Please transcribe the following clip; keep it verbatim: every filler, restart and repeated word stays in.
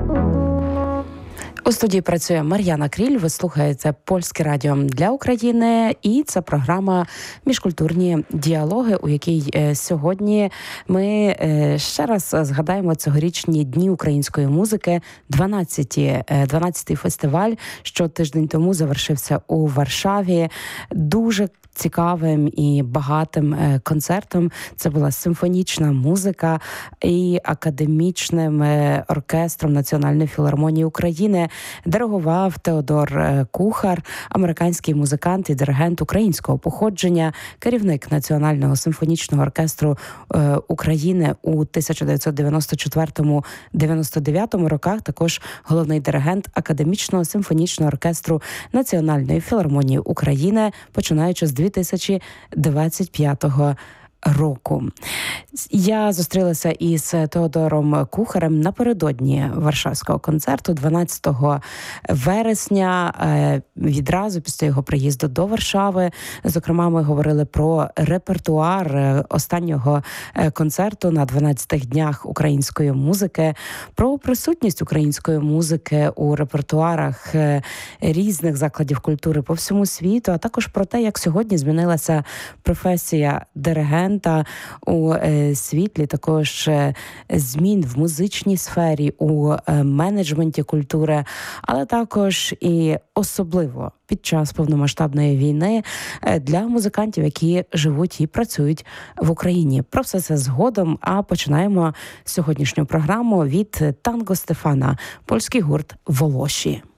У студії працює Мар'яна Кріль, ви слухаєте Польське радіо для України, і це програма «Міжкультурні діалоги», у якій сьогодні ми ще раз згадаємо цьогорічні Дні української музики, дванадцятий, дванадцятий фестиваль, що тиждень тому завершився у Варшаві. Дуже цікавим і багатим концертом. Це була симфонічна музика і академічним оркестром Національної філармонії України диригував Теодор Кухар, американський музикант і диригент українського походження, керівник Національного симфонічного оркестру України у тисяча дев'ятсот дев'яносто четвертому - дев'яносто дев'ятому роках, також головний диригент Академічного симфонічного оркестру Національної філармонії України, починаючи з дві тисячі двадцять п'ятого року. Я зустрілася із Теодором Кухарем напередодні Варшавського концерту дванадцятого вересня, відразу після його приїзду до Варшави. Зокрема, ми говорили про репертуар останнього концерту на дванадцятих днях української музики, про присутність української музики у репертуарах різних закладів культури по всьому світу, а також про те, як сьогодні змінилася професія диригента у світлі також змін в музичній сфері, у менеджменті культури, але також і особливо під час повномасштабної війни для музикантів, які живуть і працюють в Україні. Про все це згодом, а починаємо сьогоднішню програму від «Танго Стефана», польський гурт «Волоші».